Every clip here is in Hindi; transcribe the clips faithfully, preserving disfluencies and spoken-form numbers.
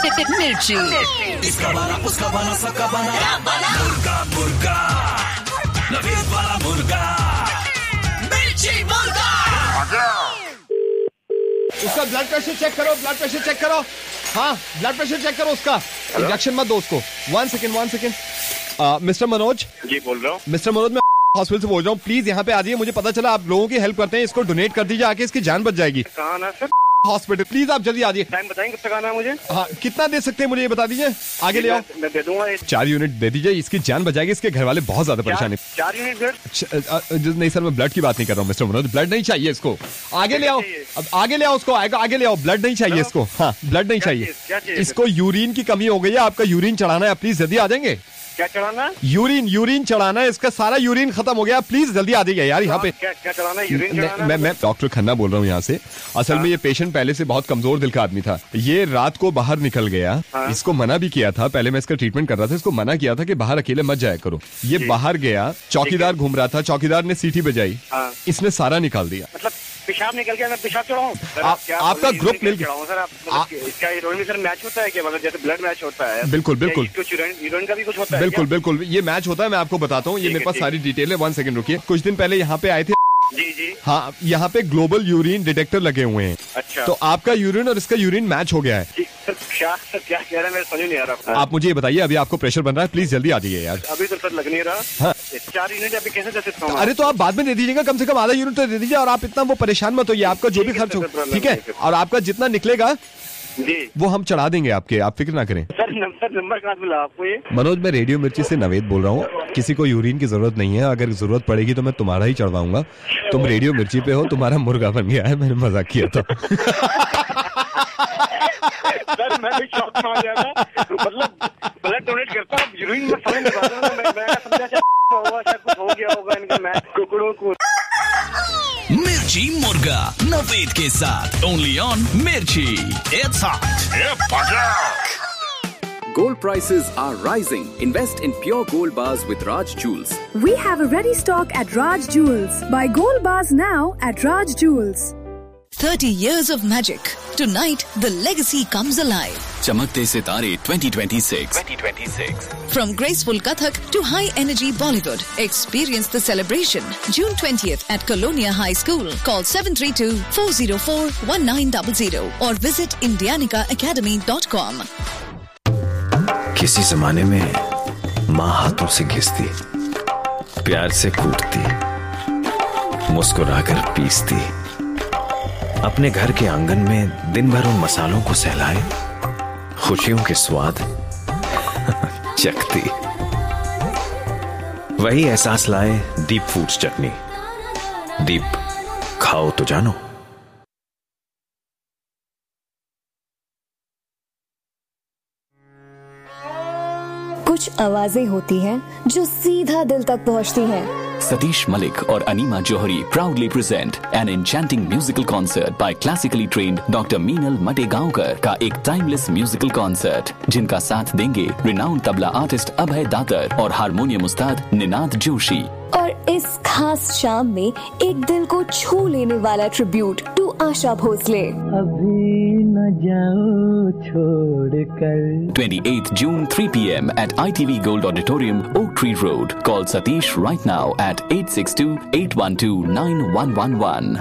मिर्ची। इसका बना उसका बना सबका बना मुर्गा मुर्गा नवीद वाला मुर्गा मिर्ची मुर्गा। उसका ब्लड प्रेशर चेक करो, ब्लड प्रेशर चेक करो। हाँ, ब्लड प्रेशर चेक करो उसका। इंजेक्शन मत दो उसको। One second one second mister Manoj ji बोल रहा हूँ। मिस्टर मनोज मैं हॉस्पिटल से बोल रहा हूँ, प्लीज यहाँ पे आ जाइए। मुझे पता चला आप लोगों की हेल्प करते हैं, इसको डोनेट कर दीजिए आके, इसकी जान बच जाएगी। कहाँ आना है सर? हॉस्पिटल प्लीज आप जल्दी आ जाइए। टाइम बताएंगे कब तक आना है मुझे? हाँ, कितना दे सकते हैं मुझे ये बता दीजिए। आगे ले आओ। मैं दे दूंगा। चार यूनिट दे दीजिए, इसकी जान बचाएगी। इसके घर वाले बहुत ज्यादा परेशान है। चार यूनिट ब्लड? नहीं सर, मैं ब्लड की बात नहीं कर रहा हूँ मिस्टर मनोज, ब्लड नहीं चाहिए इसको। आगे ले आओ, अब आगे ले आओ उसको, आगे ले आओ। ब्लड नहीं चाहिए इसको। हाँ, ब्लड नहीं चाहिए इसको। यूरिन की कमी हो गई है, आपका यूरिन चढ़ाना है, प्लीज जल्दी आ जाएंगे। क्या चढ़ाना? यूरिन यूरिन चढ़ाना है, इसका सारा यूरिन खत्म हो गया, प्लीज जल्दी आ जाइए यार यहाँ पे। क्या क्या चढ़ाना है? यूरिन चढ़ाना? मैं मैं डॉक्टर खन्ना बोल रहा हूँ यहाँ से। असल में ये पेशेंट पहले से बहुत कमजोर दिल का आदमी था। ये रात को बाहर निकल गया। इसको मना भी किया था, पहले मैं इसका ट्रीटमेंट कर रहा था, इसको मना किया था कि बाहर अकेले मत जाया करो। ये बाहर गया, चौकीदार घूम रहा था, चौकीदार ने सीटी बजाई, इसने सारा निकाल दिया। मतलब पेशाब निकल गया, मैं पेशाब चढ़ाऊं? आपका ग्रुप मिल गया सर। आप क्या हीरोइन में सर मैच होता है क्या? मतलब जैसे ब्लड मैच होता है? बिल्कुल बिल्कुल। हीरोइन का भी कुछ होता है? बिल्कुल बिल्कुल, ये मैच होता है, मैं आपको बताता हूँ। ये मेरे पास सारी डिटेल है। वन सेकंड रुकिए। कुछ दिन पहले यहाँ पे आए थे। जी जी। हाँ, यहाँ पे ग्लोबल यूरिन डिटेक्टर लगे हुए हैं। अच्छा। तो आपका यूरिन और इसका यूरिन मैच हो गया है। सर क्या सर क्या कह रहे हैं, मेरे समझ नहीं आ रहा। आप मुझे ये बताइए, अभी आपको प्रेशर बन रहा है, प्लीज जल्दी आ जाइए यार। अभी तो सर लग नहीं रहा। हाँ। चार यूनिट अभी कैसे दे सकता हूँ? अरे तो आप बाद में दे दीजिएगा, कम से कम आधा यूनिट तो दे दीजिए। और आप इतना वो परेशान मत होइए, आपका जो भी खर्च हो, ठीक है? और आपका जितना निकलेगा जी वो हम चढ़ा देंगे आपके, आप फिक्र ना करें। सर नंबर नंबर कहाँ मिला आपको ये? मनोज, मैं रेडियो मिर्ची से नवेद बोल रहा हूँ। किसी को यूरिन की जरूरत नहीं है, अगर जरूरत पड़ेगी तो मैं तुम्हारा ही चढ़वाऊंगा। तुम रेडियो मिर्ची पे हो, तुम्हारा मुर्गा बन गया है। मैंने मजाक किया था। सर मैं भी शॉक में आ गया था। मतलब ब्लड डोनेट करता हूँ, यूरिन में समझ नहीं पा रहा। मैं मैं समझा शायद कुछ हो गया होगा इनका। मैं कुकड़ों को मिर्ची मुर्गा नवेद के साथ ओनली ऑन मिर्ची। It's hot. Gold prices are rising. Invest in pure gold bars with Raj Jewels. We have a ready stock at Raj Jewels. Buy gold bars now at Raj Jewels. thirty years of magic. Tonight, the legacy comes alive. चमकते सितारे twenty twenty-six. twenty twenty-six. From graceful Kathak to high-energy Bollywood, experience the celebration. June twentieth at Colonia High School. Call seven three two, four zero four, one nine zero zero or visit indianica academy dot com. किसी जमाने में माँ हाथों से घिसती, प्यार से कूटती, मुस्कुराकर पीसती, अपने घर के आंगन में दिन भर उन मसालों को सहलाए, खुशियों के स्वाद चखती। वही एहसास लाए दीप फूड्स चटनी। दीप, खाओ तो जानो। कुछ आवाजें होती हैं जो सीधा दिल तक पहुंचती हैं। Satish Malik और enema Johri proudly present an enchanting musical concert by classically trained Doctor Meenal Mategaonkar का एक timeless musical concert, जिनका साथ देंगे renowned तबला आर्टिस्ट अभय दातर और हारमोनियम उस्ताद निनाद जोशी। और इस खास शाम में एक दिल को छू लेने वाला ट्रिब्यूट टू आशा भोसले। अभी न जाओ छोड़कर। twenty-eighth June three p m at I T V Gold Auditorium, Oak Tree Road. Call Satish right now at eight six two, eight one two, nine one one one.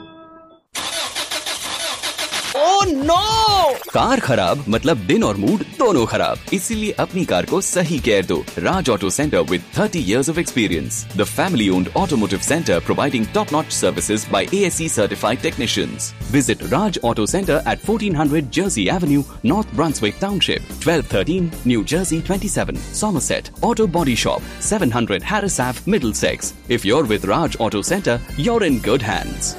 Oh no! Car खराब मतलब दिन और मूड दोनों खराब, इसीलिए अपनी कार को सही केयर दो। राज auto centre with thirty years of experience. The family-owned automotive center providing top-notch services by A S E certified technicians. Visit Raj Auto Center at fourteen hundred Jersey Avenue, North Brunswick Township, twelve thirteen New Jersey twenty-seven, Somerset. Auto Body Shop, seven hundred Harris Ave, Middlesex. If you're with Raj Auto Center, you're in good hands.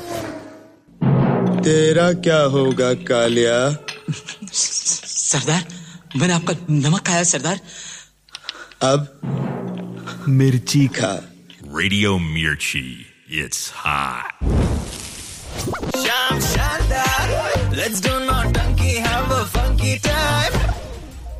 तेरा क्या होगा कालिया? सरदार, मैंने आपका नमक खाया सरदार। अब मिर्ची खा। Radio Mirchi, it's hot. Sham Shandar, let's do not donkey, have a funky time.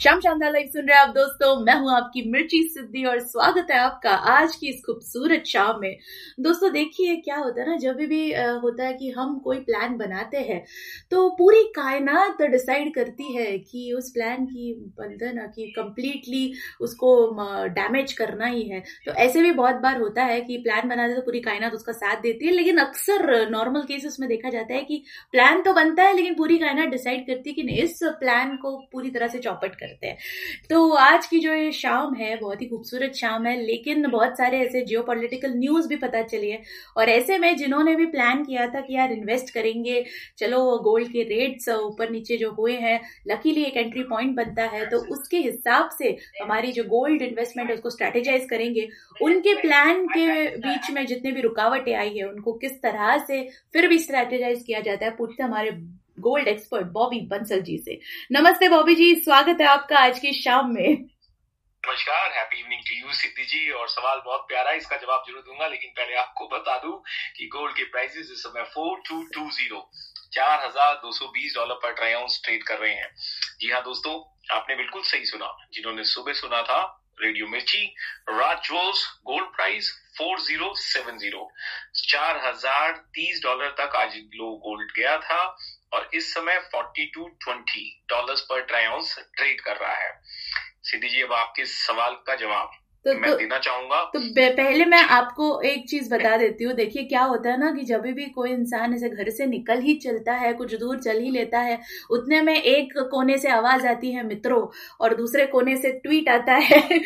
शाम शानदार लाइव सुन रहे हैं आप दोस्तों, मैं हूं आपकी मिर्ची सिद्धि और स्वागत है आपका आज की इस खूबसूरत शाम में। दोस्तों देखिए क्या होता है ना, जब भी होता है कि हम कोई प्लान बनाते हैं तो पूरी कायनात डिसाइड करती है कि उस प्लान की बनता ना कि कंप्लीटली उसको डैमेज करना ही है। तो ऐसे भी बहुत बार होता है कि प्लान बनाते तो पूरी कायनात उसका साथ देती है, लेकिन अक्सर नॉर्मल केसेस में देखा जाता है कि प्लान तो बनता है लेकिन पूरी कायनात डिसाइड करती है कि नहीं, इस प्लान को पूरी तरह से चौपट करते हैं। तो आज की जो ये शाम है बहुत ही खूबसूरत शाम है, लेकिन बहुत सारे ऐसे जियोपॉलिटिकल न्यूज भी पता चली है। और ऐसे में जिन्होंने भी प्लान किया था कि यार इन्वेस्ट करेंगे, चलो गोल्ड के रेट्स ऊपर नीचे जो हुए हैं, लकीली एक एंट्री पॉइंट बनता है, तो उसके हिसाब से हमारी जो गोल्ड इन्वेस्टमेंट है उसको स्ट्रेटेजाइज करेंगे। उनके प्लान के बीच में जितने भी रुकावटें आई है उनको किस तरह से फिर भी स्ट्रेटेजाइज किया जाता है, पूछते हमारे गोल्ड एक्सपर्ट बॉबी बंसल जी से। नमस्ते बॉबी जी, स्वागत है आपका आज की शाम में। नमस्कार, हैप्पी इवनिंग टू यू सिद्धि जी। और सवाल बहुत प्यारा है, इसका जवाब जरूर दूंगा, लेकिन पहले आपको बता दूं कि गोल्ड के प्राइसेस इस समय फोर टू टू जीरो चार हजार दो सौ बीस डॉलर पर ट्राई आउंस ट्रेड कर रहे हैं। जी हाँ दोस्तों, आपने बिल्कुल सही सुना। जिन्होंने सुबह सुना था रेडियो मिर्ची, राज jewels gold price four zero seven zero चार हजार तीस डॉलर तक आज लो गोल्ड गया था और इस समय फोर्टी टू ट्वेंटी डॉलर्स पर ट्राई आउंस ट्रेड कर रहा है। सिद्धि जी, अब आपके सवाल का जवाब तो, मैं तो, देना चाहूंगा। तो पहले मैं आपको एक चीज बता देती हूँ। देखिए क्या होता है ना कि जब भी कोई इंसान ऐसे घर से निकल ही चलता है, कुछ दूर चल ही लेता है, उतने में एक कोने से आवाज आती है मित्रों और दूसरे कोने से ट्वीट आता है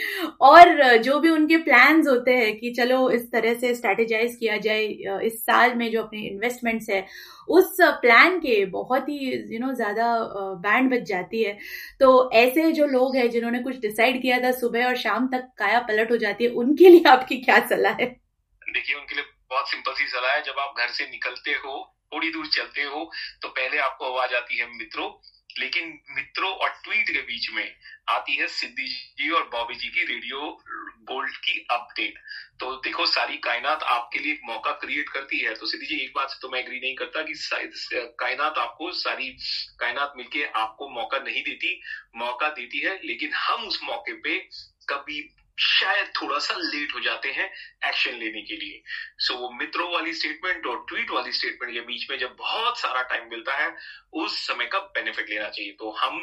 और जो भी उनके प्लान्स होते हैं कि चलो इस तरह से स्ट्रेटेजाइज किया जाए इस साल में जो अपनी इन्वेस्टमेंट्स है, उस प्लान के बहुत ही यू नो ज्यादा बैंड बज जाती है। तो ऐसे जो लोग हैं जिन्होंने कुछ डिसाइड किया था सुबह और शाम तक काया पलट हो जाती है, उनके लिए आपकी क्या सलाह है? देखिए, उनके लिए बहुत सिंपल सी सलाह है। जब आप घर से निकलते हो, थोड़ी दूर चलते हो, तो पहले आपको आवाज आती है मित्रों, लेकिन मित्रों और ट्वीट के बीच में आती है सिद्धि जी और बॉबी जी की रेडियो गोल्ड की अपडेट। तो देखो, सारी कायनात आपके लिए एक मौका क्रिएट करती है। तो सिद्धि जी, एक बात से तो मैं एग्री नहीं करता कि कायनात आपको सारी कायनात मिलके आपको मौका नहीं देती, मौका देती है, लेकिन हम उस मौके पे कभी शायद थोड़ा सा लेट हो जाते हैं एक्शन लेने के लिए। सो वो मित्रों वाली स्टेटमेंट और ट्वीट वाली स्टेटमेंट के बीच में जब बहुत सारा टाइम मिलता है, उस समय का बेनिफिट लेना चाहिए। तो हम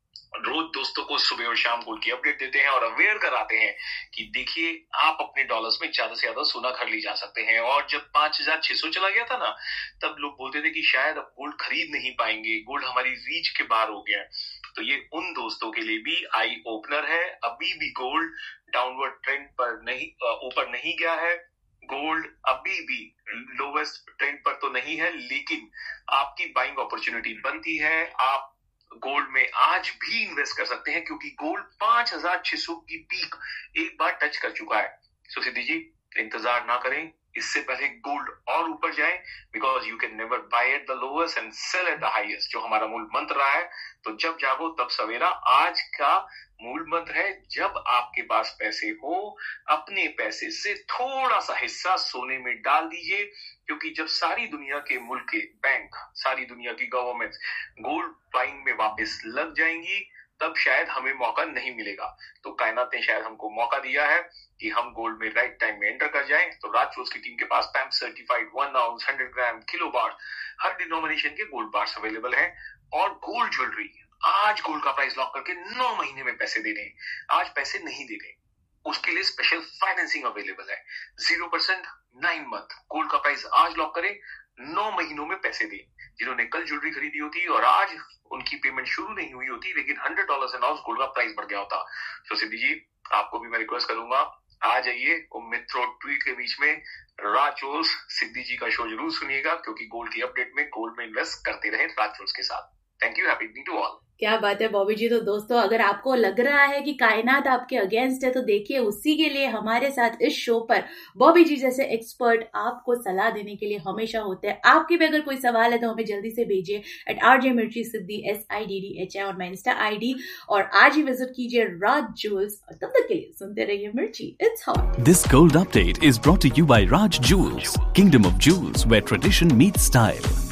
रोज दोस्तों को सुबह और शाम गोल्ड की अपडेट देते हैं और अवेयर कराते हैं कि देखिए, आप अपने डॉलर्स में ज्यादा से ज्यादा सोना खरीद ली जा सकते हैं। और जब पांच हजार छह सौ चला गया था ना, तब लोग बोलते थे कि शायद अब गोल्ड खरीद नहीं पाएंगे, गोल्ड हमारी रीच के बाहर हो गया है। तो ये उन दोस्तों के लिए भी आई ओपनर है। अभी भी गोल्ड डाउनवर्ड ट्रेंड पर नहीं, ऊपर नहीं गया है। गोल्ड अभी भी लोवेस्ट ट्रेंड पर तो नहीं है, लेकिन आपकी बाइंग अपॉर्चुनिटी बनती है। आप गोल्ड में आज भी इन्वेस्ट कर सकते हैं क्योंकि गोल्ड पांच हजार छह सौ की पीक एक बार टच कर चुका है। सो सिद्धि जी, इंतजार ना करें, इससे पहले गोल्ड और ऊपर जाए, because you can never by at the lowest and cell at the highest, जो हमारा मूल मंत्र रहा है। तो जब जागो तब सवेरा आज का मूल मंत्र है, जब आपके पास पैसे हो, अपने पैसे से थोड़ा सा हिस्सा सोने में डाल दीजिए, क्योंकि जब सारी दुनिया के मुल्क के बैंक, सारी दुनिया की गवर्नमेंट गोल्ड बाइंग में वापस लग जाएंगी, तब शायद हमें मौका नहीं मिलेगा। तो कायनात ने शायद हमको मौका दिया है कि हम गोल्ड में राइट टाइम में एंटर कर जाएं। तो राज ज्वेल्स की टीम के पास पैम्प certified one ounce hundred gram kilo बार हर डिनोमिनेशन के गोल्ड बार्स अवेलेबल हैं। और गोल्ड ज्वेलरी आज गोल्ड का प्राइस लॉक करके नौ महीने में पैसे दे रहे, आज पैसे नहीं दे रहे, उसके लिए स्पेशल फाइनेंसिंग अवेलेबल है। Zero percent nine month gold का प्राइस आज लॉक करें, नौ महीनों में पैसे दें। जिन्होंने कल ज्वेलरी खरीदी होती और आज उनकी पेमेंट शुरू नहीं हुई होती, लेकिन hundred dollar an ounce gold का प्राइस बढ़ गया होता। तो सिद्धि जी, आपको भी मैं रिक्वेस्ट करूंगा, आ जाइए वो मित्रों ट्वीट के बीच में राज ज्वेल्स सिद्धि जी का शो जरूर सुनिएगा, क्योंकि गोल्ड की अपडेट में गोल्ड में इन्वेस्ट करते रहे राज ज्वेल्स के साथ। Thank you, happy evening to all. क्या बात है बॉबी जी। तो दोस्तों, अगर आपको लग रहा है कि कायनात आपके अगेंस्ट है, तो देखिए उसी के लिए हमारे साथ इस शो पर बॉबी जी जैसे एक्सपर्ट आपको सलाह देने के लिए हमेशा होते हैं। आपके भी अगर कोई सवाल है तो हमें जल्दी से भेजिए एट आरजे मिर्ची सिद्धि S I D D H I और माई इंस्टा आई डी, और आज ही विजिट कीजिए राज ज्वेल्स। और तब तक के लिए सुनते रहिए मिर्ची, it's hot. This gold update is brought to you bye Raj jewels, kingdom of jewels, where tradition meets style.